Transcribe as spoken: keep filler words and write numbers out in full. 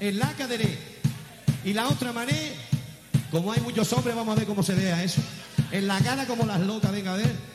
en la caderé. Y la otra manera, como hay muchos hombres, vamos a ver cómo se vea eso. En la cara como las locas, venga a ver.